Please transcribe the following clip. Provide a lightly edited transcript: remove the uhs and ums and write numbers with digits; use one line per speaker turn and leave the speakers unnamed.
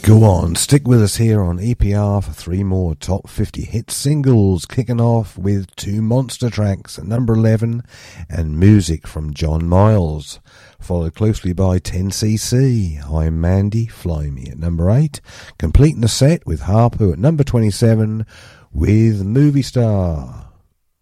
Go on, stick with us here on EPR for 3 more top 50 hit singles, kicking off with 2 monster tracks at number 11 and Music from John Miles, followed closely by 10cc, I'm Mandy, Fly Me at number 8, completing the set with Harpo at number 27 with Movie Star.